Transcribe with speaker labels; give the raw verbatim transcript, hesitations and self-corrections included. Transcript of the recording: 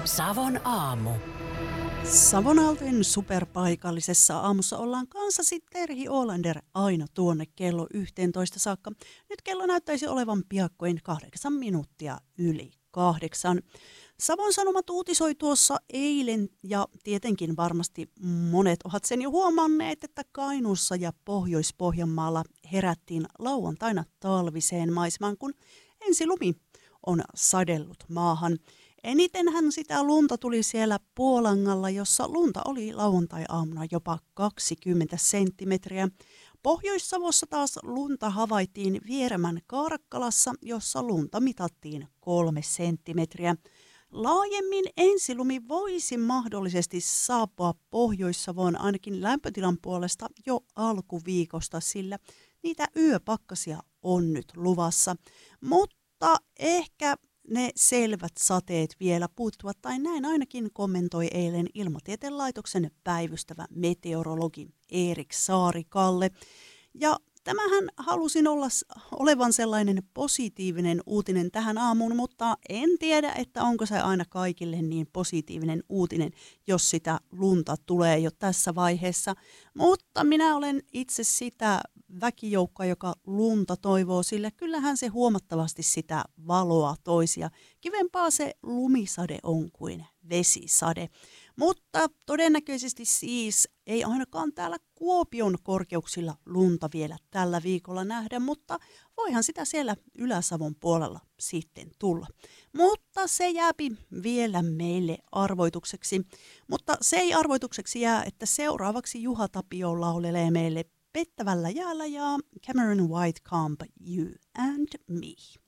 Speaker 1: Savon aamu.
Speaker 2: Savonalten superpaikallisessa aamussa ollaan kanssasi Terhi Olander aina tuonne kello yhteentoista saakka. Nyt kello näyttäisi olevan piakkoin kahdeksan minuuttia yli kahdeksan. Savon Sanomat uutisoi tuossa eilen ja tietenkin varmasti monet ovat sen jo huomanneet, että Kainuussa ja Pohjois-Pohjanmaalla herättiin lauantaina talviseen maisemaan, kun ensilumi on sadellut maahan. Enitenhän sitä lunta tuli siellä Puolangalla, jossa lunta oli lauantai-aamuna jopa kaksikymmentä senttimetriä. Pohjois-Savossa taas lunta havaittiin Vieremän Kaarakkalassa, jossa lunta mitattiin kolme senttimetriä. Laajemmin ensilumi voisi mahdollisesti saapua Pohjois-Savoon ainakin lämpötilan puolesta jo alkuviikosta, sillä niitä yöpakkasia on nyt luvassa. Mutta ehkä ne selvät sateet vielä puuttuvat, tai näin ainakin kommentoi eilen Ilmatieteen laitoksen päivystävä meteorologi Erik Saarikalle. Ja tämähän halusin olla olevan sellainen positiivinen uutinen tähän aamuun, mutta en tiedä, että onko se aina kaikille niin positiivinen uutinen, jos sitä lunta tulee jo tässä vaiheessa. Mutta minä olen itse sitä väkijoukkoa, joka lunta toivoo, sillä kyllähän se huomattavasti sitä valoa toisia. Kivempaa se lumisade on kuin vesisade. Mutta todennäköisesti siis ei ainakaan täällä Kuopion korkeuksilla lunta vielä tällä viikolla nähdä, mutta voihan sitä siellä Ylä-Savon puolella sitten tulla. Mutta se jääpi vielä meille arvoitukseksi. Mutta se ei arvoitukseksi jää, että seuraavaksi Juha Tapio laulelee meille Pettävällä jäällä ja Cameron Whitecamp, You and Me.